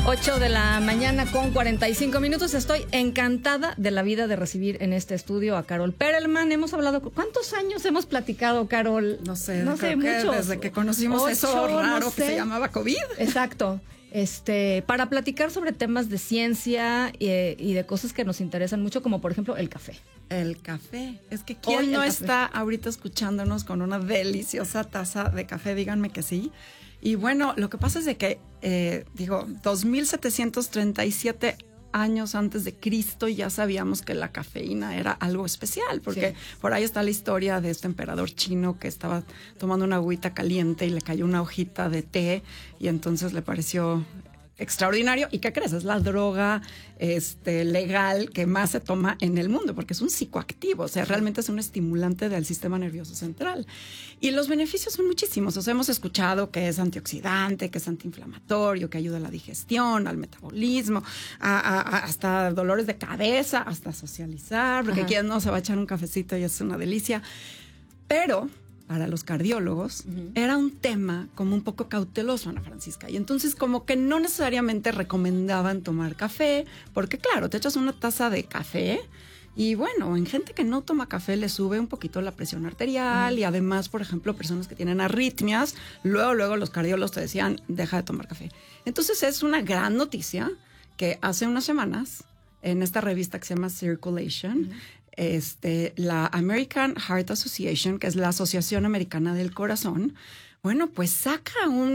8 de la mañana con 45 minutos. Estoy encantada de la vida de recibir en este estudio a Carol Perelman. Hemos hablado, ¿cuántos años hemos platicado, Carol? No sé, muchos. Desde que conocimos 8, eso raro no sé. Que se llamaba COVID. Exacto. Para platicar sobre temas de ciencia y de cosas que nos interesan mucho, como por ejemplo el café. El café. Es que ¿quién no está ahorita escuchándonos con una deliciosa taza de café? Díganme que sí. Y bueno, lo que pasa es de que, 2737 años antes de Cristo ya sabíamos que la cafeína era algo especial, porque por ahí está la historia de este emperador chino que estaba tomando una agüita caliente y le cayó una hojita de té y entonces le pareció extraordinario. ¿Y qué crees? Es la droga legal que más se toma en el mundo, porque es un psicoactivo, o sea, realmente es un estimulante del sistema nervioso central. Y los beneficios son muchísimos. O sea, hemos escuchado que es antioxidante, que es antiinflamatorio, que ayuda a la digestión, al metabolismo, hasta dolores de cabeza, hasta socializar, porque quien no se va a echar un cafecito y es una delicia. Pero para los cardiólogos, era un tema como un poco cauteloso, Ana Francisca. Y entonces como que no necesariamente recomendaban tomar café, porque claro, te echas una taza de café y bueno, en gente que no toma café le sube un poquito la presión arterial y además, por ejemplo, personas que tienen arritmias, luego los cardiólogos te decían, deja de tomar café. Entonces es una gran noticia que hace unas semanas, en esta revista que se llama Circulation, la American Heart Association, que es la Asociación Americana del Corazón, bueno, pues saca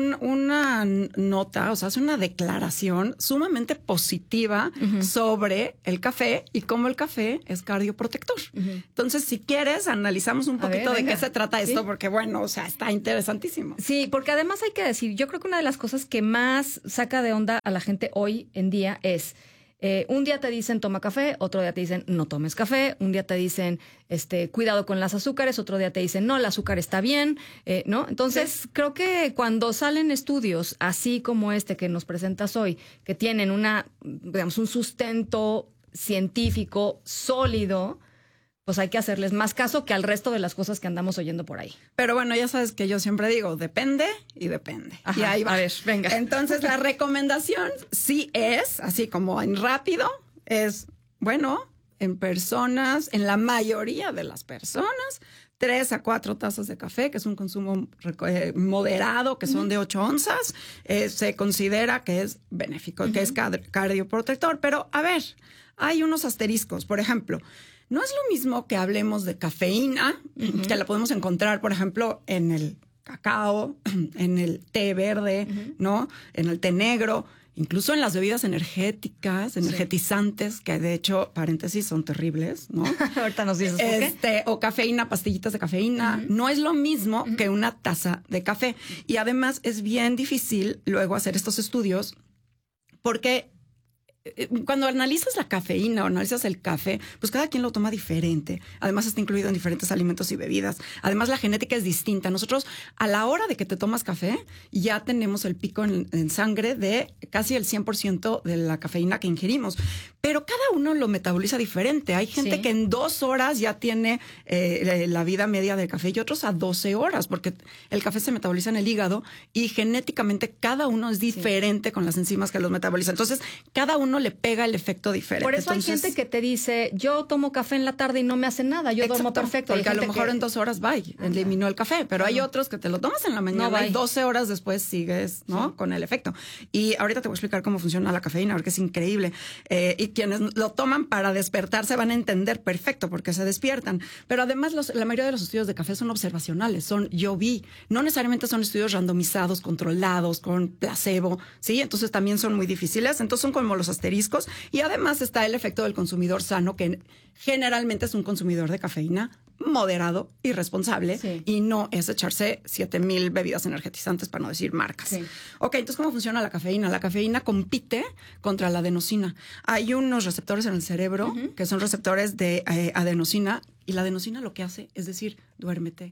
una nota, o sea, hace una declaración sumamente positiva sobre el café y cómo el café es cardioprotector. Entonces, si quieres, analizamos un poquito de qué se trata esto, porque bueno, o sea, está interesantísimo. Sí, porque además hay que decir, yo creo que una de las cosas que más saca de onda a la gente hoy en día es... un día te dicen toma café, otro día te dicen no tomes café, un día te dicen cuidado con las azúcares, otro día te dicen no, el azúcar está bien, ¿no? Entonces creo que cuando salen estudios así como que nos presentas hoy, que tienen un sustento científico sólido, pues hay que hacerles más caso que al resto de las cosas que andamos oyendo por ahí. Pero bueno, ya sabes que yo siempre digo, depende y depende. Ajá, y ahí va. A ver, venga. Entonces, la recomendación sí es, así como en rápido, es, bueno, en la mayoría de las personas, 3 a 4 tazas de café, que es un consumo moderado, que son de 8 onzas, se considera que es benéfico, que es cardioprotector. Pero, a ver, hay unos asteriscos. Por ejemplo, no es lo mismo que hablemos de cafeína, que la podemos encontrar, por ejemplo, en el cacao, en el té verde, ¿no? En el té negro, incluso en las bebidas energetizantes, que de hecho, paréntesis, son terribles, ¿no? Ahorita nos dices por qué. O cafeína, pastillitas de cafeína. No es lo mismo que una taza de café. Y además es bien difícil luego hacer estos estudios porque... cuando analizas la cafeína o analizas el café, pues cada quien lo toma diferente. Además está incluido en diferentes alimentos y bebidas. Además la genética es distinta. Nosotros a la hora de que te tomas café ya tenemos el pico en sangre de casi el 100% de la cafeína que ingerimos. Pero cada uno lo metaboliza diferente. Hay gente que en 2 horas ya tiene la vida media del café y otros a 12 horas porque el café se metaboliza en el hígado y genéticamente cada uno es diferente con las enzimas que los metaboliza. Entonces cada uno le pega el efecto diferente. Por eso hay gente que te dice, yo tomo café en la tarde y no me hace nada, yo duermo perfecto. Porque a lo mejor en 2 horas eliminó el café, pero hay otros que te lo tomas en la mañana y 12 horas después sigues, ¿no? Con el efecto. Y ahorita te voy a explicar cómo funciona la cafeína, porque es increíble. Y quienes lo toman para despertarse van a entender perfecto porque se despiertan. Pero además la mayoría de los estudios de café son observacionales, yo vi. No necesariamente son estudios randomizados, controlados, con placebo, ¿sí? Entonces también son muy difíciles. Entonces son como los asteriscos y además está el efecto del consumidor sano, que generalmente es un consumidor de cafeína moderado y responsable y no es echarse 7,000 bebidas energetizantes para no decir marcas. Ok, entonces ¿cómo funciona la cafeína? La cafeína compite contra la adenosina. Hay unos receptores en el cerebro que son receptores de adenosina y la adenosina lo que hace es decir, duérmete.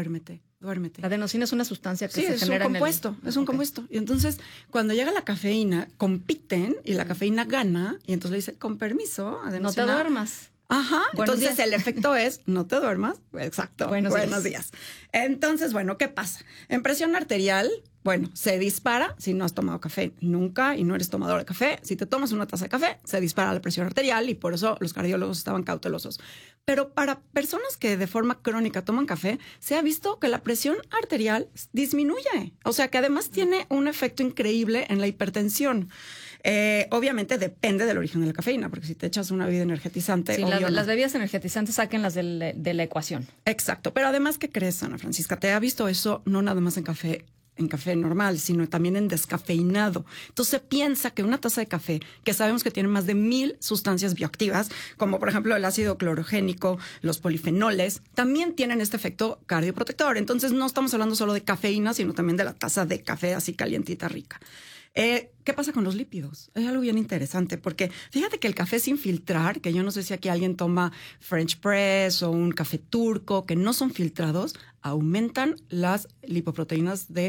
La adenosina es una sustancia que se genera es un compuesto. Y entonces, cuando llega la cafeína, compiten y la cafeína gana y entonces le dice, con permiso, adenosina. No te duermas. Ajá, Buenos entonces días. el efecto es, no te duermas. Exacto. Buenos días. Entonces, bueno, ¿qué pasa? En presión arterial, bueno, se dispara si no has tomado café nunca y no eres tomador de café. Si te tomas una taza de café, se dispara la presión arterial y por eso los cardiólogos estaban cautelosos. Pero para personas que de forma crónica toman café, se ha visto que la presión arterial disminuye. O sea, que además tiene un efecto increíble en la hipertensión. Obviamente depende del origen de la cafeína, porque si te echas una bebida energetizante... Sí, obvio las no. bebidas energetizantes sáquenlas de la ecuación. Exacto, pero además, ¿qué crees, Ana Francisca? Te ha visto eso no nada más en café normal, sino también en descafeinado. Entonces se piensa que una taza de café, que sabemos que tiene más de 1000 sustancias bioactivas, como por ejemplo el ácido clorogénico, los polifenoles, también tienen este efecto cardioprotector. Entonces no estamos hablando solo de cafeína, sino también de la taza de café así calientita, rica. ¿Qué pasa con los lípidos? Es algo bien interesante porque fíjate que el café sin filtrar, que yo no sé si aquí alguien toma French press o un café turco, que no son filtrados, aumentan las lipoproteínas de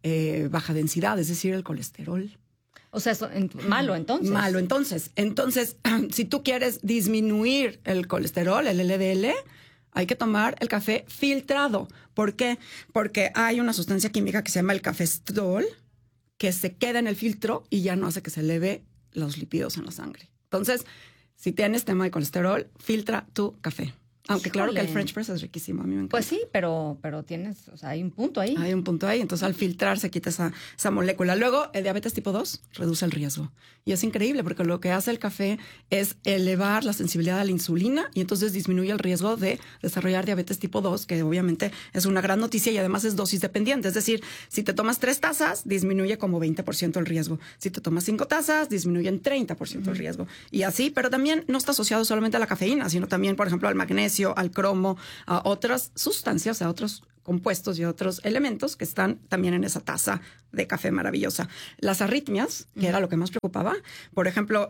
baja densidad, es decir, el colesterol. O sea, malo entonces. Malo entonces. Entonces, si tú quieres disminuir el colesterol, el LDL, hay que tomar el café filtrado. ¿Por qué? Porque hay una sustancia química que se llama el cafestrol, que se queda en el filtro y ya no hace que se eleve los lípidos en la sangre. Entonces, si tienes tema de colesterol, filtra tu café. Aunque claro que el French press es riquísimo, a mí me encanta. Pues sí, pero tienes, o sea, hay un punto ahí. Hay un punto ahí, entonces al filtrar se quita esa molécula. Luego, el diabetes tipo 2 reduce el riesgo. Y es increíble porque lo que hace el café es elevar la sensibilidad a la insulina y entonces disminuye el riesgo de desarrollar diabetes tipo 2, que obviamente es una gran noticia y además es dosis dependiente. Es decir, si te tomas 3 tazas, disminuye como 20% el riesgo. Si te tomas 5 tazas, disminuye en 30% el riesgo. Y así, pero también no está asociado solamente a la cafeína, sino también, por ejemplo, al magnesio, al cromo, a otras sustancias, a otros compuestos y otros elementos que están también en esa taza de café maravillosa. Las arritmias, que era lo que más preocupaba, por ejemplo,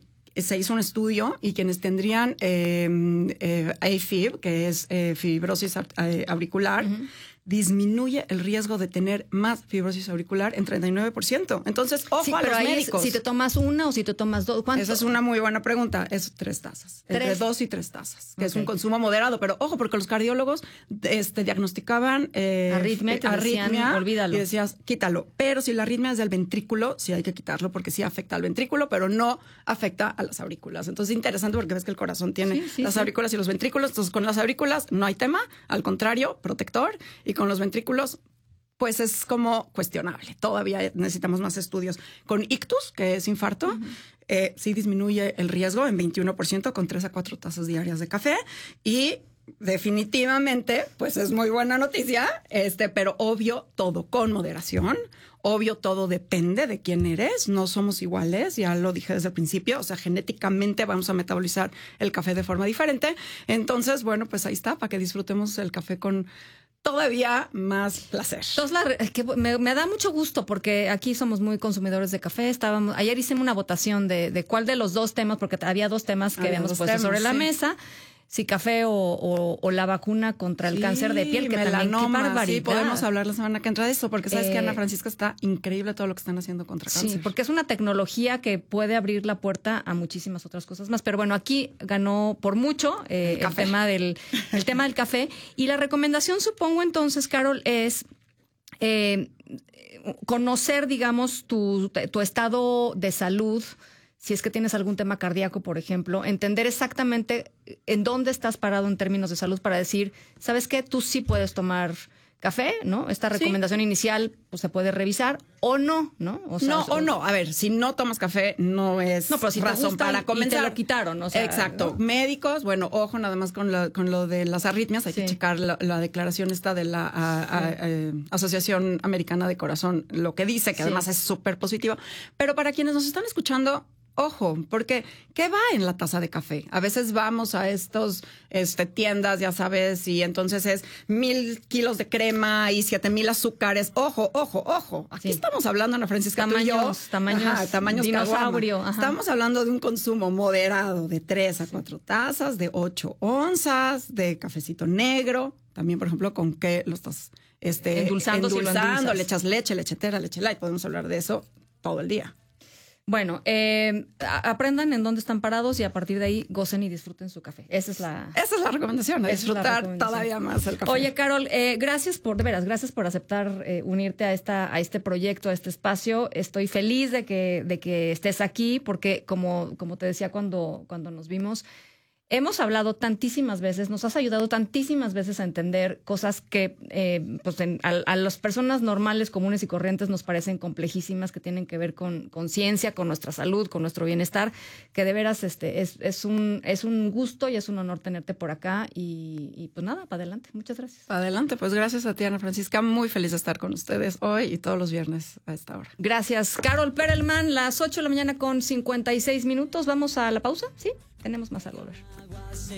se hizo un estudio y quienes tendrían AFib, que es fibrosis auricular, disminuye el riesgo de tener más fibrosis auricular en 39%. Entonces, ojo, sí, a los médicos. Si te tomas una o si te tomas dos, ¿cuánto? Esa es una muy buena pregunta. Es 3 tazas. Entre 2 y 3 tazas, que es un consumo moderado. Pero ojo, porque los cardiólogos diagnosticaban arritmia, olvídalo. Y decías, quítalo. Pero si la arritmia es del ventrículo, sí hay que quitarlo porque sí afecta al ventrículo, pero no afecta a las aurículas. Entonces, es interesante porque ves que el corazón tiene las aurículas y los ventrículos. Entonces, con las aurículas no hay tema. Al contrario, protector. Y con los ventrículos, pues es como cuestionable. Todavía necesitamos más estudios. Con ictus, que es infarto, sí disminuye el riesgo en 21% con 3 a 4 tazas diarias de café. Y definitivamente, pues es muy buena noticia, pero obvio todo con moderación. Obvio, todo depende de quién eres. No somos iguales, ya lo dije desde el principio. O sea, genéticamente vamos a metabolizar el café de forma diferente. Entonces, bueno, pues ahí está, para que disfrutemos el café con todavía más placer. Entonces, me da mucho gusto porque aquí somos muy consumidores de café. Ayer hicimos una votación de cuál de los dos temas, porque había dos temas que habíamos puesto sobre la mesa. Si café o la vacuna contra el cáncer de piel, que también qué barbaridad. Sí, podemos hablar la semana que entra de eso, porque sabes que Ana Francisca está increíble todo lo que están haciendo contra cáncer. Sí, porque es una tecnología que puede abrir la puerta a muchísimas otras cosas más. Pero bueno, aquí ganó por mucho el tema del café. Y la recomendación, supongo entonces, Carol, es conocer, digamos, tu estado de salud. Si es que tienes algún tema cardíaco, por ejemplo, entender exactamente en dónde estás parado en términos de salud para decir, ¿sabes qué? Tú sí puedes tomar café, ¿no? Esta recomendación inicial pues, se puede revisar o no, ¿no? O sea, no. A ver, si no tomas café no es pero si razón para comenzar. Y te lo quitaron, o sea, exacto. ¿No? Médicos, bueno, ojo nada más con lo de las arritmias. Hay que checar la declaración esta de la Asociación Americana de Corazón, lo que dice, que además es súper positivo. Pero para quienes nos están escuchando, ojo, porque ¿qué va en la taza de café? A veces vamos a estos tiendas, ya sabes, y entonces es 1000 kilos de crema y 7000 azúcares. Ojo. Aquí estamos hablando, Ana Francisca, tamaños dinosaurio. Estamos hablando de un consumo moderado de 3 a 4 tazas, de 8 onzas, de cafecito negro. También, por ejemplo, con qué lo estás endulzando, le echas leche, lechetera, leche light. Podemos hablar de eso todo el día. Bueno, aprendan en dónde están parados y a partir de ahí gocen y disfruten su café. Esa es la recomendación, disfrutar todavía más el café. Oye, Carol, gracias por aceptar unirte a este proyecto, a este espacio. Estoy feliz de que estés aquí porque como te decía cuando nos vimos, hemos hablado tantísimas veces, nos has ayudado tantísimas veces a entender cosas que a las personas normales, comunes y corrientes nos parecen complejísimas, que tienen que ver con ciencia, con nuestra salud, con nuestro bienestar, que de veras es un gusto y es un honor tenerte por acá y pues nada, para adelante. Muchas gracias. Para adelante, pues gracias a ti, Ana Francisca. Muy feliz de estar con ustedes hoy y todos los viernes a esta hora. Gracias. Carol Perelman, las 8 de la mañana con 56 minutos. ¿Vamos a la pausa? ¿Sí? Tenemos más al volver.